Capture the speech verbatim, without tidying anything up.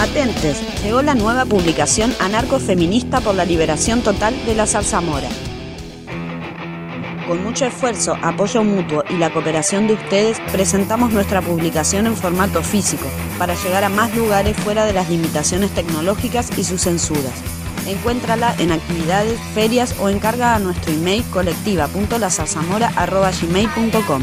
Atentes, llegó la nueva publicación Anarcofeminista por la liberación total de la zarzamora. Con mucho esfuerzo, apoyo mutuo y la cooperación de ustedes, presentamos nuestra publicación en formato físico, para llegar a más lugares fuera de las limitaciones tecnológicas y sus censuras. Encuéntrala en actividades, ferias o encarga a nuestro email colectiva punto la zarzamora arroba gmail punto com.